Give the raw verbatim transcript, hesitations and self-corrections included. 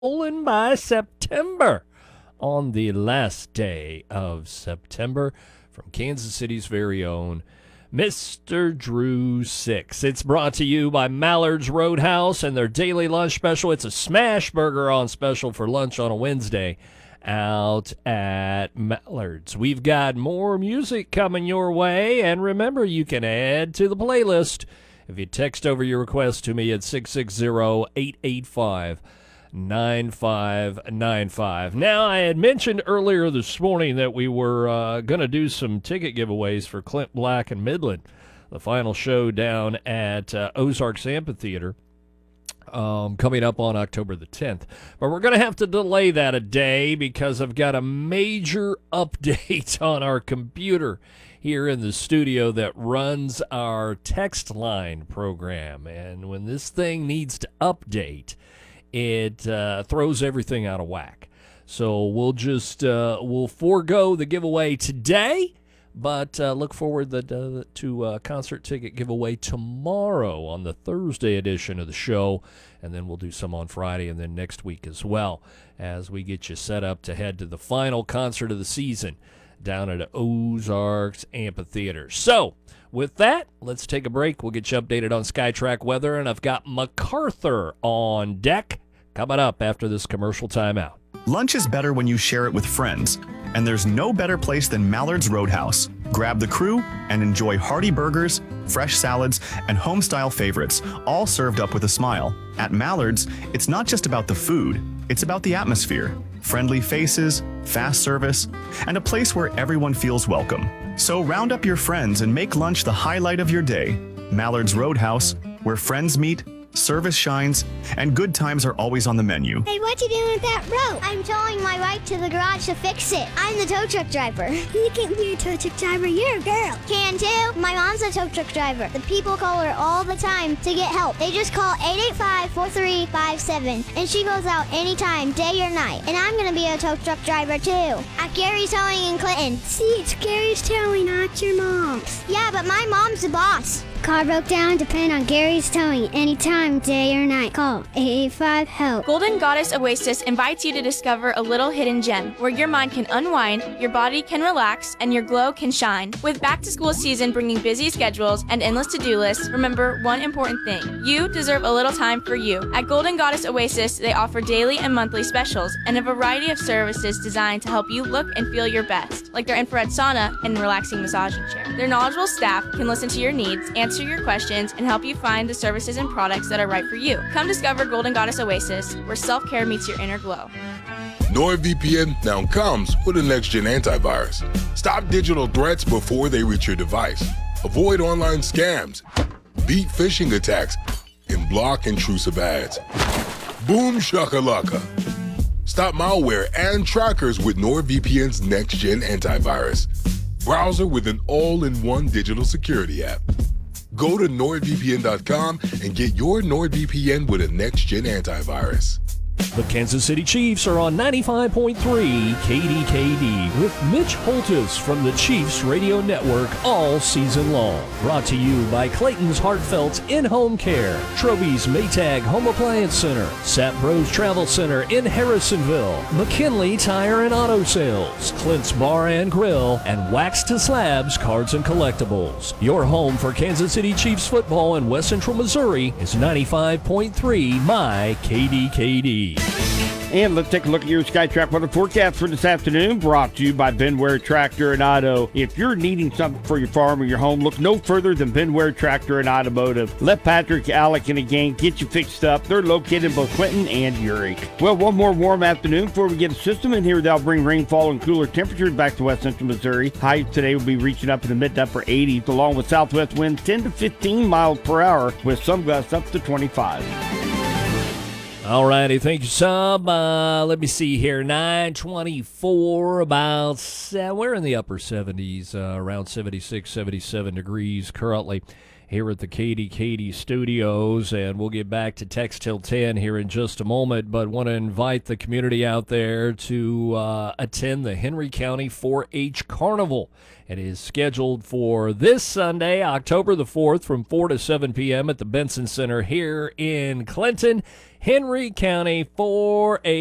stolen by September on the last day of September from Kansas City's very own Mister Drew Six. It's brought to you by Mallard's Roadhouse and their daily lunch special. It's a smash burger on special for lunch on a Wednesday out at Mallard's. We've got more music coming your way, and remember, you can add to the playlist if you text over your request to me at six six zero, eight eight five, nine five nine five. Now, I had mentioned earlier this morning that we were uh, going to do some ticket giveaways for Clint Black and Midland, the final show down at uh, Ozarks Amphitheater. Um, coming up on October the tenth. But we're going to have to delay that a day because I've got a major update on our computer here in the studio that runs our text line program. And when this thing needs to update, it uh, throws everything out of whack. So we'll just uh, we'll forego the giveaway today. But uh, look forward that, uh, to a concert ticket giveaway tomorrow on the Thursday edition of the show. And then we'll do some on Friday and then next week as well as we get you set up to head to the final concert of the season down at Ozarks Amphitheater. So with that, let's take a break. We'll get you updated on SkyTrack weather. And I've got MacArthur on deck coming up after this commercial timeout. Lunch is better when you share it with friends, and there's no better place than Mallard's Roadhouse. Grab the crew and enjoy hearty burgers, fresh salads, and home-style favorites, all served up with a smile. At Mallard's, it's not just about the food, it's about the atmosphere. Friendly faces, fast service, and a place where everyone feels welcome. So round up your friends and make lunch the highlight of your day. Mallard's Roadhouse, where friends meet, service shines, and good times are always on the menu. Hey, what you doing with that rope? I'm towing my ride to the garage to fix it. I'm the tow truck driver. You can't be a tow truck driver. You're a girl. Can too. My mom's a tow truck driver. The people call her all the time to get help. They just call eight eight five, four three five seven, and she goes out anytime, day or night. And I'm going to be a tow truck driver too. At Gary's Towing in Clinton. See, it's Gary's Towing, not your mom's. Yeah, but my mom's the boss. Car broke down, depend on Gary's Towing anytime, day or night. Call eight eight five, help. Golden Goddess Oasis invites you to discover a little hidden gem where your mind can unwind, your body can relax, and your glow can shine. With back-to-school season bringing busy schedules and endless to-do lists, remember one important thing. You deserve a little time for you. At Golden Goddess Oasis, they offer daily and monthly specials and a variety of services designed to help you look and feel your best, like their infrared sauna and relaxing massaging chair. Their knowledgeable staff can listen to your needs, answer your questions, and help you find the services and products that are right for you. Come discover Golden Goddess Oasis, where self-care meets your inner glow. NordVPN now comes with a next-gen antivirus. Stop digital threats before they reach your device. Avoid online scams, beat phishing attacks, and block intrusive ads. Boom shakalaka. Stop malware and trackers with NordVPN's next-gen antivirus. Browser with an all-in-one digital security app. Go to nord V P N dot com and get your NordVPN with a next-gen antivirus. The Kansas City Chiefs are on ninety-five point three K D K D with Mitch Holtis from the Chiefs Radio Network all season long. Brought to you by Clayton's Heartfelt In-Home Care, Troby's Maytag Home Appliance Center, Sap Bros Travel Center in Harrisonville, McKinley Tire and Auto Sales, Clint's Bar and Grill, and Wax to Slabs Cards and Collectibles. Your home for Kansas City Chiefs football in West Central Missouri is ninety-five point three My K D K D. And let's take a look at your SkyTrack weather forecast for this afternoon, brought to you by Ben Ware Tractor and Auto. If you're needing something for your farm or your home, look no further than Ben Ware Tractor and Automotive. Let Patrick, Alec, and the gang get you fixed up. They're located in both Clinton and Uri. Well, one more warm afternoon before we get a system in here that'll bring rainfall and cooler temperatures back to West Central Missouri. Highs today will be reaching up in the mid to upper eighties, along with southwest winds ten to fifteen miles per hour, with some gusts up to twenty-five. All righty, thank you, Sub. Uh, let me see here, nine twenty-four, about, se- we're in the upper seventies, uh, around seventy-six, seventy-seven degrees currently here at the Katie Katie Studios, and we'll get back to Text Till ten here in just a moment, but want to invite the community out there to uh, attend the Henry County four H Carnival. It is scheduled for this Sunday, October the fourth, from four to seven p.m. at the Benson Center here in Clinton. Henry County four H